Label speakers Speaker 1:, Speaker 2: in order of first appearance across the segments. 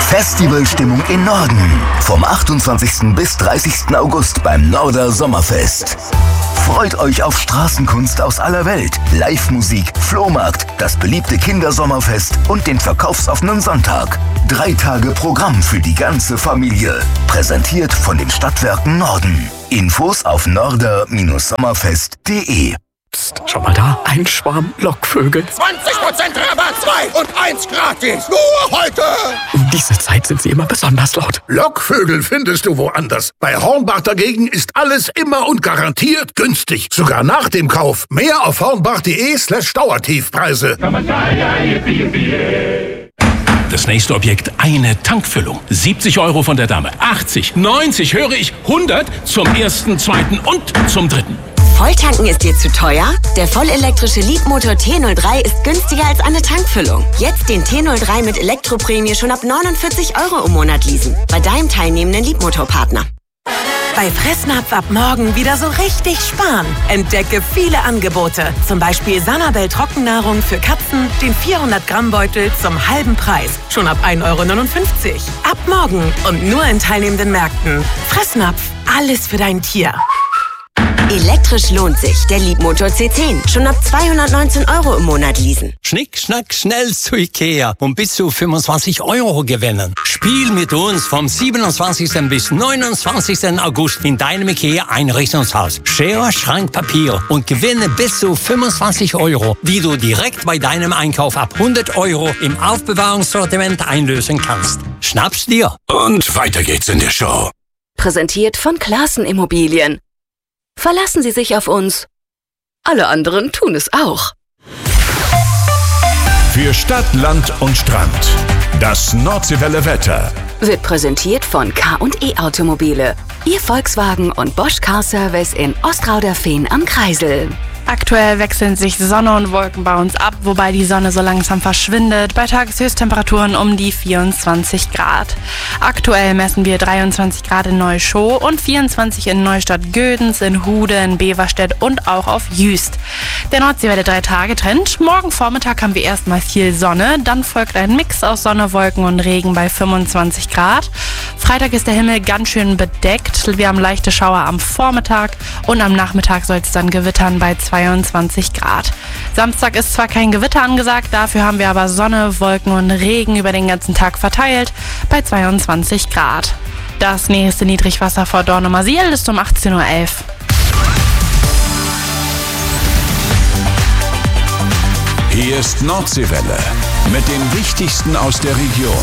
Speaker 1: Festivalstimmung im Norden. Vom 28. bis 30. August beim Norder Sommerfest. Freut euch auf Straßenkunst aus aller Welt, Live-Musik, Flohmarkt, das beliebte Kindersommerfest und den verkaufsoffenen Sonntag. 3 Tage Programm für die ganze Familie. Präsentiert von den Stadtwerken Norden. Infos auf norder-sommerfest.de.
Speaker 2: Psst, schau mal da, ein Schwarm Lockvögel.
Speaker 3: 20% Rabatt, 2 und 1 gratis. Nur heute.
Speaker 2: Um diese Zeit sind sie immer besonders laut.
Speaker 3: Lockvögel findest du woanders. Bei Hornbach dagegen ist alles immer und garantiert günstig. Sogar nach dem Kauf. Mehr auf hornbach.de/Dauertiefpreise.
Speaker 4: Das nächste Objekt, eine Tankfüllung. 70 € von der Dame. 80, 90, höre ich, 100 zum ersten, zweiten und zum dritten.
Speaker 5: Volltanken ist dir zu teuer? Der vollelektrische Leapmotor T03 ist günstiger als eine Tankfüllung. Jetzt den T03 mit Elektroprämie schon ab 49 € im Monat leasen. Bei deinem teilnehmenden Leapmotor-Partner.
Speaker 6: Bei Fressnapf ab morgen wieder so richtig sparen. Entdecke viele Angebote. Zum Beispiel Sanabel Trockennahrung für Katzen, den 400-Gramm-Beutel zum halben Preis. Schon ab 1,59 € Ab morgen und nur in teilnehmenden Märkten. Fressnapf, alles für dein Tier.
Speaker 5: Elektrisch lohnt sich. Der Leapmotor C10. Schon ab 219 € im Monat leasen.
Speaker 7: Schnick, schnack, schnell zu Ikea und bis zu 25 € gewinnen. Spiel mit uns vom 27. bis 29. August in deinem Ikea-Einrichtungshaus. Schere, Schrank, Papier und gewinne bis zu 25 €, die du direkt bei deinem Einkauf ab 100 € im Aufbewahrungssortiment einlösen kannst. Schnapp's dir.
Speaker 4: Und weiter geht's in der Show.
Speaker 8: Präsentiert von Classen Immobilien. Verlassen Sie sich auf uns. Alle anderen tun es auch.
Speaker 9: Für Stadt, Land und Strand. Das Nordseewelle Wetter
Speaker 8: Wird präsentiert von K&E Automobile. Ihr Volkswagen und Bosch Car Service in Ostrauderfehn am Kreisel.
Speaker 10: Aktuell wechseln sich Sonne und Wolken bei uns ab, wobei die Sonne so langsam verschwindet. Bei Tageshöchsttemperaturen um die 24 Grad. Aktuell messen wir 23 Grad in Neuschow und 24 in Neustadt-Gödens, in Hude, in Beverstedt und auch auf Jüst. Der Nordseewelle 3-Tage-Trend. Morgen Vormittag haben wir erstmal viel Sonne, dann folgt ein Mix aus Sonne, Wolken und Regen bei 25 Grad. Freitag ist der Himmel ganz schön bedeckt. Wir haben leichte Schauer am Vormittag und am Nachmittag soll es dann gewittern bei 22 Grad. Samstag ist zwar kein Gewitter angesagt, dafür haben wir aber Sonne, Wolken und Regen über den ganzen Tag verteilt bei 22 Grad. Das nächste Niedrigwasser vor Dornumersiel ist um 18:11 Uhr.
Speaker 9: Hier ist Nordseewelle mit dem Wichtigsten aus der Region.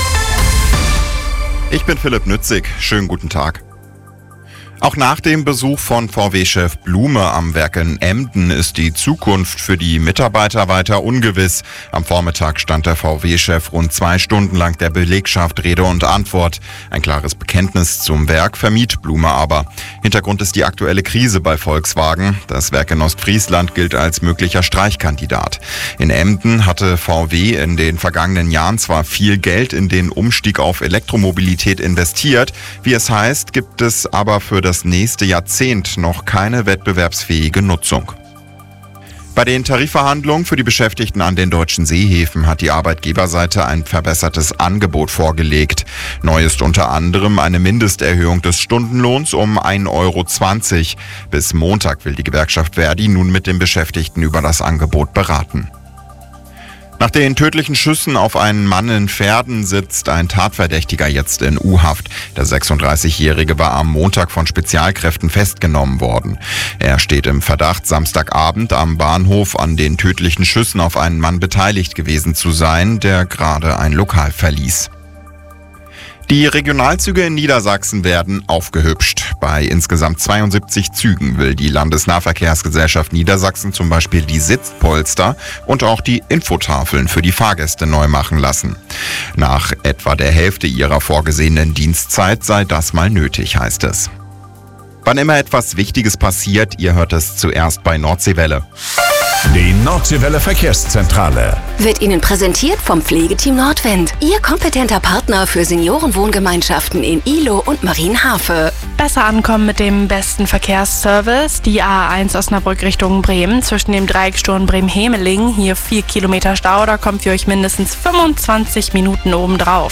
Speaker 11: Ich bin Philipp Nützig. Schönen guten Tag. Auch nach dem Besuch von VW-Chef Blume am Werk in Emden ist die Zukunft für die Mitarbeiter weiter ungewiss. Am Vormittag stand der VW-Chef rund 2 Stunden lang der Belegschaft Rede und Antwort. Ein klares Bekenntnis zum Werk vermied Blume aber. Hintergrund ist die aktuelle Krise bei Volkswagen. Das Werk in Ostfriesland gilt als möglicher Streichkandidat. In Emden hatte VW in den vergangenen Jahren zwar viel Geld in den Umstieg auf Elektromobilität investiert. Wie es heißt, gibt es aber für das nächste Jahrzehnt noch keine wettbewerbsfähige Nutzung. Bei den Tarifverhandlungen für die Beschäftigten an den deutschen Seehäfen hat die Arbeitgeberseite ein verbessertes Angebot vorgelegt. Neu ist unter anderem eine Mindesterhöhung des Stundenlohns um 1,20 €. Bis Montag will die Gewerkschaft Verdi nun mit den Beschäftigten über das Angebot beraten. Nach den tödlichen Schüssen auf einen Mann in Verden sitzt ein Tatverdächtiger jetzt in U-Haft. Der 36-Jährige war am Montag von Spezialkräften festgenommen worden. Er steht im Verdacht, Samstagabend am Bahnhof an den tödlichen Schüssen auf einen Mann beteiligt gewesen zu sein, der gerade ein Lokal verließ. Die Regionalzüge in Niedersachsen werden aufgehübscht. Bei insgesamt 72 Zügen will die Landesnahverkehrsgesellschaft Niedersachsen zum Beispiel die Sitzpolster und auch die Infotafeln für die Fahrgäste neu machen lassen. Nach etwa der Hälfte ihrer vorgesehenen Dienstzeit sei das mal nötig, heißt es. Wann immer etwas Wichtiges passiert, ihr hört es zuerst bei Nordseewelle.
Speaker 9: Die Nordseewelle Verkehrszentrale
Speaker 8: Wird Ihnen präsentiert vom Pflegeteam Nordwind. Ihr kompetenter Partner für Seniorenwohngemeinschaften in Ihlow und Marienhafe.
Speaker 10: Besser ankommen mit dem besten Verkehrsservice. Die A1 Osnabrück Richtung Bremen zwischen dem Dreiecksturm Bremen-Hemeling. Hier 4 Kilometer Stau, da kommt für euch mindestens 25 Minuten obendrauf.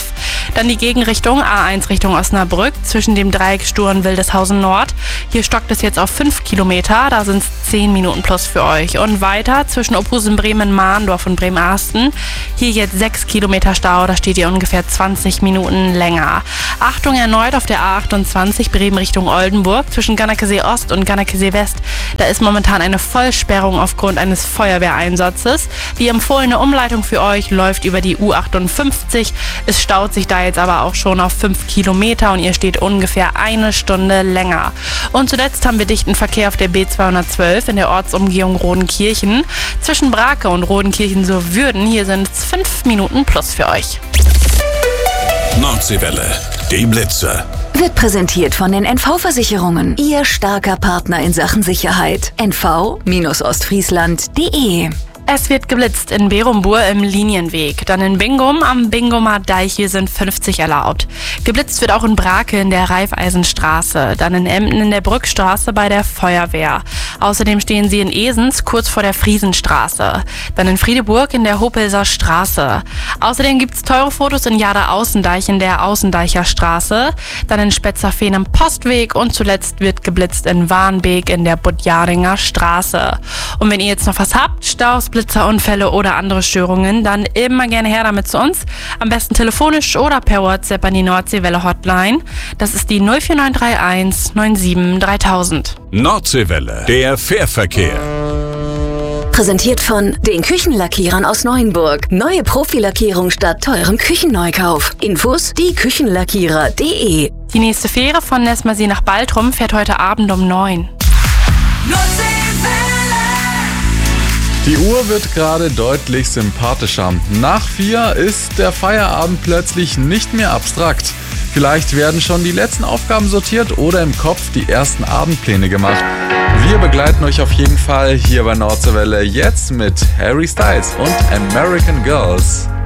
Speaker 10: Dann die Gegenrichtung A1 Richtung Osnabrück zwischen dem Dreieck Sturen-Wildeshausen Nord. Hier stockt es jetzt auf 5 Kilometer, da sind es 10 Minuten plus für euch. Und weiter zwischen Opusen-Bremen-Mahndorf und Bremen-Arsten. Hier jetzt 6 Kilometer Stau, da steht ihr ungefähr 20 Minuten länger. Achtung erneut auf der A28 Bremen Richtung Oldenburg zwischen Gannakesee Ost und Gannakesee West. Da ist momentan eine Vollsperrung aufgrund eines Feuerwehreinsatzes. Die empfohlene Umleitung für euch läuft über die U58. Es staut sich da jetzt aber auch schon auf 5 Kilometer und ihr steht ungefähr eine Stunde länger. Und zuletzt haben wir dichten Verkehr auf der B212 in der Ortsumgehung Rodenkirchen. Zwischen Brake und Rodenkirchen zur Würden, hier sind es 5 Minuten plus für euch.
Speaker 9: Nordseewelle, die Blitzer.
Speaker 8: Wird präsentiert von den NV-Versicherungen. Ihr starker Partner in Sachen Sicherheit. nv-ostfriesland.de.
Speaker 10: Es wird geblitzt in Berumbur im Linienweg, dann in Bingum am Bingumer Deich, hier sind 50 erlaubt. Geblitzt wird auch in Brake in der Raiffeisenstraße, dann in Emden in der Brückstraße bei der Feuerwehr. Außerdem stehen sie in Esens kurz vor der Friesenstraße, dann in Friedeburg in der Hopelser Straße. Außerdem gibt's teure Fotos in Jada-Außendeich in der Außendeicher Straße, dann in Spetzerfehn im Postweg und zuletzt wird geblitzt in Warnbeek in der Budjaringer Straße. Und wenn ihr jetzt noch was habt, Staus, Blitzerunfälle oder andere Störungen, dann immer gerne her damit zu uns. Am besten telefonisch oder per WhatsApp an die Nordseewelle Hotline. Das ist die 04931 97 3000.
Speaker 9: Nordseewelle, der Fährverkehr.
Speaker 8: Präsentiert von den Küchenlackierern aus Neuenburg. Neue Profilackierung statt teurem Küchenneukauf. Infos dieküchenlackierer.de.
Speaker 10: Die nächste Fähre von Nesmersee nach Baltrum fährt heute Abend um 9.
Speaker 12: Die Uhr wird gerade deutlich sympathischer. Nach 4 ist der Feierabend plötzlich nicht mehr abstrakt. Vielleicht werden schon die letzten Aufgaben sortiert oder im Kopf die ersten Abendpläne gemacht. Wir begleiten euch auf jeden Fall hier bei Nordseewelle jetzt mit Harry Styles und American Girls.